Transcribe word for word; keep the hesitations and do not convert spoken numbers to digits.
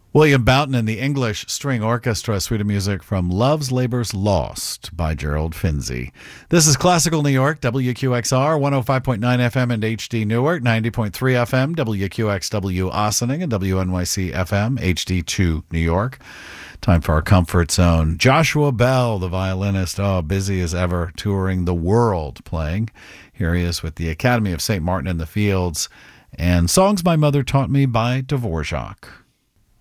William Boughton and the English String Orchestra, suite of music from Love's Labour's Lost by Gerald Finzi. This is Classical New York, W Q X R, one oh five point nine F M and H D Newark, ninety point three F M, W Q X W Ossining, and W N Y C F M, H D two New York. Time for our Comfort Zone. Joshua Bell, the violinist, oh, busy as ever, touring the world playing. Here he is with the Academy of Saint Martin in the Fields and Songs My Mother Taught Me by Dvorak.